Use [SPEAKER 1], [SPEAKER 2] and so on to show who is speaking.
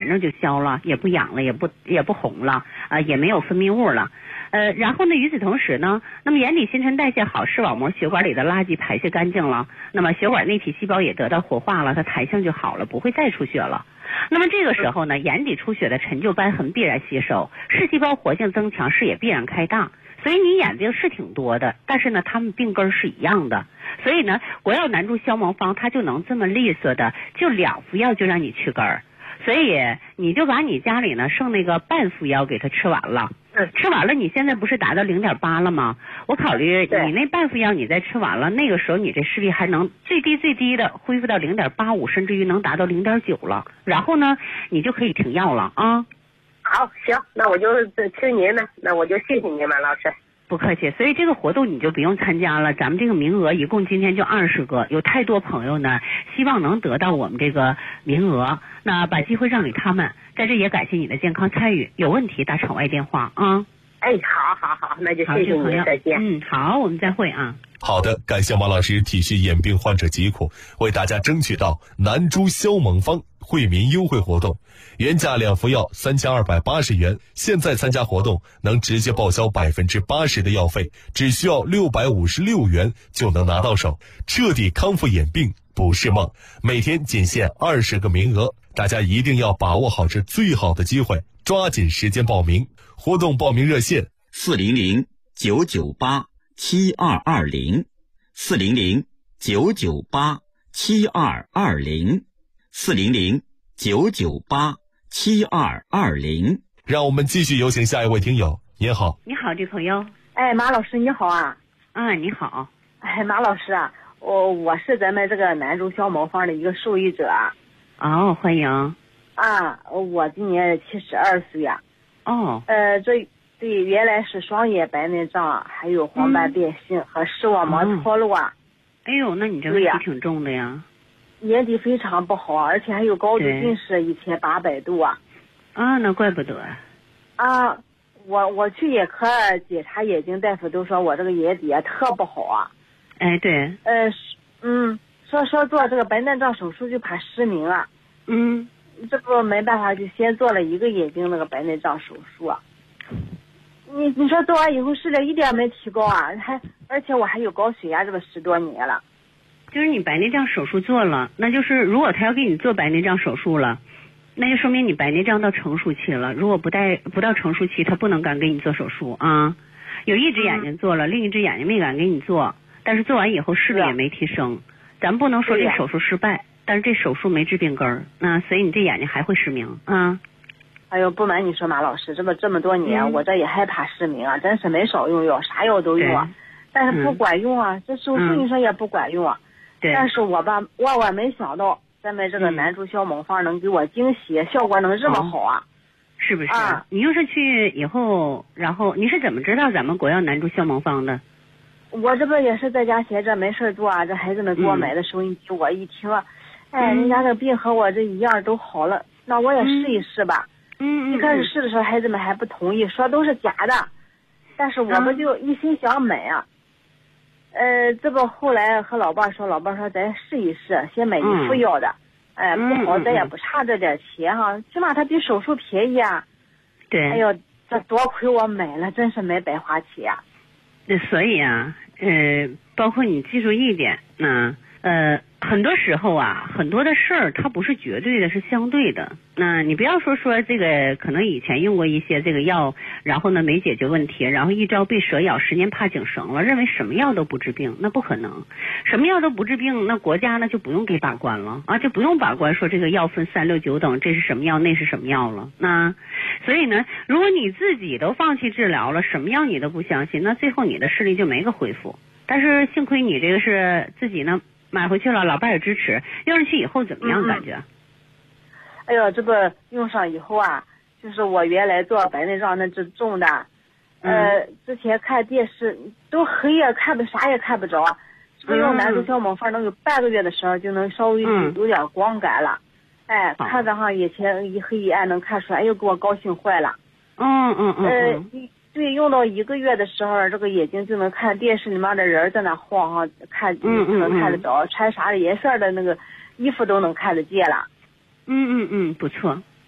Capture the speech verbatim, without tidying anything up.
[SPEAKER 1] 正就消了，也不痒了，也不也不红了，啊、呃，也没有分泌物了。呃，然后呢，与此同时呢，那么眼底新陈代谢好，视网膜血管里的垃圾排泄干净了，那么血管内皮细胞也得到活化了，它弹性就好了，不会再出血了。那么这个时候呢，眼底出血的陈旧瘢痕必然吸收，视细胞活性增强，视野必然开大。所以你眼病是挺多的，但是呢，它们病根是一样的。所以呢，国药南珠消蒙方它就能这么利索的，就两副药就让你去根儿。所以你就把你家里呢剩那个半副药给它吃完了，
[SPEAKER 2] 嗯，
[SPEAKER 1] 吃完了，你现在不是达到零点八了吗？我考虑你那半副药你再吃完了，那个时候你这视力还能最低最低的恢复到零点八五，甚至于能达到零点九了。然后呢，你就可以停药了啊。
[SPEAKER 2] 好，行，那我就听您的，那我就谢谢您马老师。
[SPEAKER 1] 不客气，所以这个活动你就不用参加了，咱们这个名额一共今天就二十个，有太多朋友呢希望能得到我们这个名额，那把机会让给他们，在这也感谢你的健康参与，有问题打场外电话啊。
[SPEAKER 2] 哎，好好好，那就谢谢您，再见。
[SPEAKER 1] 嗯，好，我们再会啊。
[SPEAKER 3] 好的，感谢马老师体恤眼病患者疾苦，为大家争取到南珠消蒙方惠民优惠活动，原价两副药三千二百八十元，现在参加活动能直接报销百分之八十的药费，只需要六百五十六元就能拿到手，彻底康复眼病不是梦。每天仅限二十个名额，大家一定要把握好这最好的机会，抓紧时间报名。活动报名热线：
[SPEAKER 4] 四零零九九八七二二零，四零零九九八七二二零，四零零九九八七二二零。
[SPEAKER 3] 让我们继续有请下一位听友。您好。
[SPEAKER 1] 你好，这朋友。
[SPEAKER 5] 哎，马老师你好啊。
[SPEAKER 1] 啊，你好。
[SPEAKER 5] 哎，马老师啊，我我是咱们这个南珠消蒙方的一个受益者。
[SPEAKER 1] 哦，欢迎。
[SPEAKER 5] 啊，我今年七十二岁呀。
[SPEAKER 1] 哦。
[SPEAKER 5] 呃，这对原来是双眼白内障，还有黄斑变性、嗯、和视网膜脱落啊。
[SPEAKER 1] 哎呦，那你这问题挺重的呀。
[SPEAKER 5] 眼底非常不好，而且还有高度近视一千八百度啊。
[SPEAKER 1] 啊，那怪不得。
[SPEAKER 5] 啊，我我去眼科检查眼睛，大夫都说我这个眼底啊特不好啊。
[SPEAKER 1] 哎，对。
[SPEAKER 5] 呃，嗯，说说做这个白内障手术就怕失明啊。
[SPEAKER 1] 嗯。
[SPEAKER 5] 这不没办法，就先做了一个眼睛那个白内障手术啊。你你说做完以后视力一点没提高啊，还而且我还有高血压，这个十多年了。
[SPEAKER 1] 就是你白内障手术做了，那就是如果他要给你做白内障手术了，那就说明你白内障到成熟期了。如果不带不到成熟期，他不能敢给你做手术啊。有一只眼睛做了，嗯、另一只眼睛没敢给你做，但是做完以后视力也没提升。咱不能说这手术失败，但是这手术没治病根儿，那所以你这眼睛还会失明啊。
[SPEAKER 5] 哎呦，不瞒你说马老师，这么这么多年、嗯、我这也害怕失明啊，真是没少用药，啥药都用啊，但是不管用啊、嗯、这手术你说也不管用啊。
[SPEAKER 1] 对。
[SPEAKER 5] 但是我吧，万万没想到咱们这个南珠消蒙方能给我惊喜、嗯、效果能这么好啊。
[SPEAKER 1] 是不是
[SPEAKER 5] 啊？
[SPEAKER 1] 你要是去以后，然后你是怎么知道咱们国药南珠消蒙方的？
[SPEAKER 5] 我这不也是在家闲着没事做啊，这孩子们给我买的收音机、嗯、我一听啊，哎、嗯、人家这病和我这一样都好了，那我也试一试吧。
[SPEAKER 1] 嗯，
[SPEAKER 5] 一开始试的时候孩子们还不同意，说都是假的，但是我不就一心想买啊。嗯、呃这不后来和老爸说，老爸说咱试一试，先买一副药的、嗯、哎不好咱也不差这点钱哈，起码它比手术便宜啊。
[SPEAKER 1] 对。
[SPEAKER 5] 哎呦，这多亏我买了，真是没白花钱啊。
[SPEAKER 1] 那所以啊呃包括你记住一点，那呃很多时候啊，很多的事儿它不是绝对的，是相对的。那你不要说说这个可能以前用过一些这个药，然后呢没解决问题，然后一朝被蛇咬，十年怕井绳了，认为什么药都不治病，那不可能。什么药都不治病，那国家呢就不用给把关了啊，就不用把关说这个药分三六九等，这是什么药，那是什么药了。那所以呢，如果你自己都放弃治疗了，什么药你都不相信，那最后你的视力就没个恢复。但是幸亏你这个是自己呢买回去了，老伴也支持，用上去以后怎么样感觉？
[SPEAKER 5] 嗯、哎呦，这不用上以后啊，就是我原来做白内障那只重的，呃、嗯，之前看电视都黑夜看不啥也看不着，这不用南珠消蒙方能有半个月的时候就能稍微有点光感了，嗯、哎，看着哈眼前一黑一暗能看出来，哎呦给我高兴坏了。
[SPEAKER 1] 嗯嗯嗯。
[SPEAKER 5] 呃，对，用到一个月的时候，这个眼睛就能看电视里面的人在那晃哈，看就能看得着，嗯嗯嗯穿啥的颜色的那个衣服都能看得见了。
[SPEAKER 1] 嗯嗯嗯，不错。